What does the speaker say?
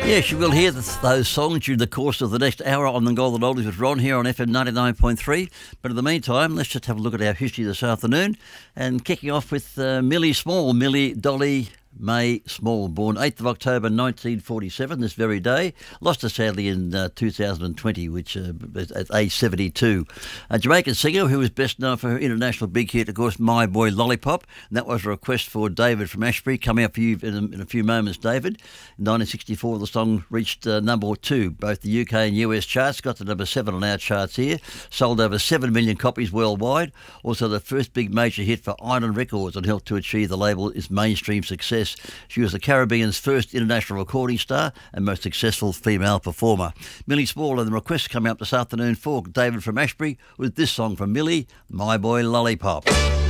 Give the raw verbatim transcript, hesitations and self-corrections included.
Yes, you will hear this, those songs during the course of the next hour on the Golden Oldies with Ron here on F M ninety-nine point three. But in the meantime, let's just have a look at our history this afternoon. And kicking off with uh, Millie Small, Millie Dolly May Small, born eighth of October nineteen forty-seven, this very day. Lost her sadly in uh, two thousand twenty, which uh, at age seventy-two. A Jamaican singer who was best known for her international big hit, of course, My Boy Lollipop. And that was a request for David from Ashbury. Coming up for you in a, in a few moments, David. In nineteen sixty-four, the song reached uh, number two, both the U K and U S charts. Got to number seven on our charts here. Sold over seven million copies worldwide. Also the first big major hit for Island Records and helped to achieve the label its mainstream success. She was the Caribbean's first international recording star and most successful female performer. Millie Small, and the request coming up this afternoon for David from Ashbury with this song from Millie, My Boy Lollipop.